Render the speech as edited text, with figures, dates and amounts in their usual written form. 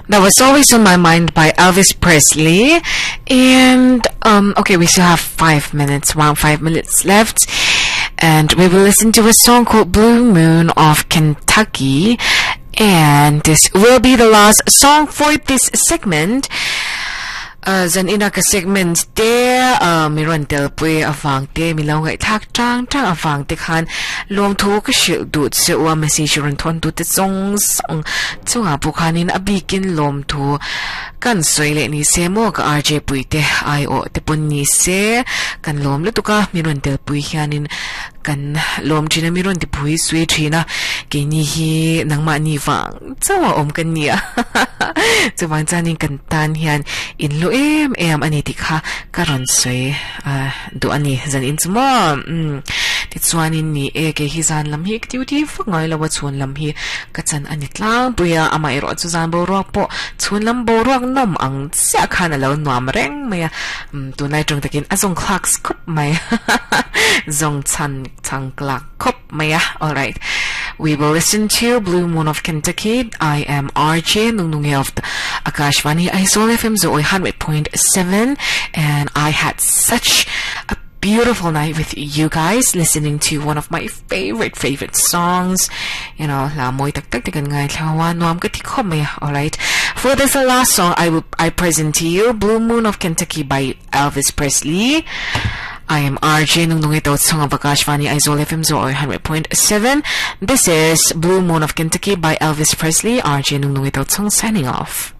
That was always on my mind by Elvis Presley. And okay, we still have 5 minutes, around 5 minutes left, and we will listen to a song called Blue Moon of Kentucky. And this will be the last song for this segment. Zan ina ka segment te miron tel pui avang te milaw ngai thak tang avang te khan lom thu ka shil du se wa message ron thon tu te song chunga pu khanin abikin lom thu kan soile ni se mo ka RJ pui te IO te pon ni se kan lom le tu ka miron tel pui hianin kan lom thina miron ti pui sui thina ke ni hi nangma ni wang chawa om kan nia chuwang chanin kan tan hian in lo em ani tikha karon soi do ani zan in chuma ti chuanin ni e ke hi zan lam hi activity fangai lawa chun lam hi ka chan ani tlang puya ama ero chu zan bo ro po chun lam bo ro nom ang cha khana lo nuam reng maya tu nai trong takin azong clocks kop mai zong chan chang clock kop maya. All right, we will listen to Blue Moon of Kentucky. I am RJ Nungnungi of Akashvani Aizawl FM 100.7, and I had such a beautiful night with you guys listening to one of my favorite songs. You know, la moy tak tak tikan ngai thawa nuam ka tikhom me. All right, for this last song I present to you Blue Moon of Kentucky by Elvis Presley. I am RJ Nungnungi to song of Akashvani Aizawl FM 100.7. This is Blue Moon of Kentucky by Elvis Presley. RJ Nungnungi to song signing off.